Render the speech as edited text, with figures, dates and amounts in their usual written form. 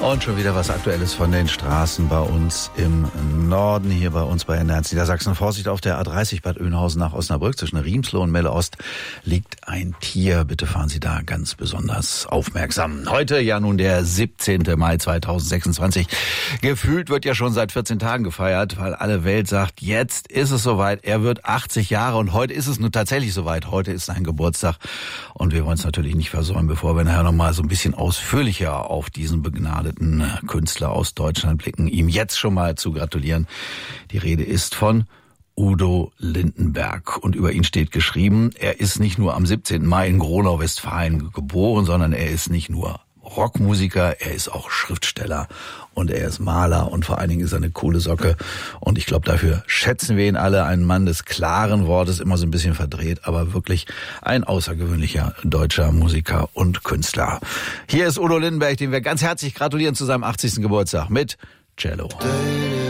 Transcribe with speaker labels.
Speaker 1: Und schon wieder was Aktuelles von den Straßen bei uns im Norden, hier bei uns bei NDR Niedersachsen. Vorsicht auf der A30 Bad Oeynhausen nach Osnabrück. Zwischen Riemsloh und Melle-Ost liegt ein Tier. Bitte fahren Sie da ganz besonders aufmerksam. Heute ja nun der 17. Mai 2026. Gefühlt wird ja schon seit 14 Tagen gefeiert, weil alle Welt sagt, jetzt ist es soweit. Er wird 80 Jahre und heute ist es nun tatsächlich soweit. Heute ist sein Geburtstag und wir wollen es natürlich nicht versäumen, bevor wir nachher nochmal so ein bisschen ausführlicher auf diesen begnadeten Künstler aus Deutschland blicken, ihm jetzt schon mal zu gratulieren. Die Rede ist von Udo Lindenberg und über ihn steht geschrieben, er ist nicht nur am 17. Mai in Gronau, Westfalen geboren, sondern er ist nicht nur Rockmusiker, er ist auch Schriftsteller und er ist Maler und vor allen Dingen ist er eine coole Socke und ich glaube, dafür schätzen wir ihn alle. Ein Mann des klaren Wortes, immer so ein bisschen verdreht, aber wirklich ein außergewöhnlicher deutscher Musiker und Künstler. Hier ist Udo Lindenberg, dem wir ganz herzlich gratulieren zu seinem 80. Geburtstag mit Cello.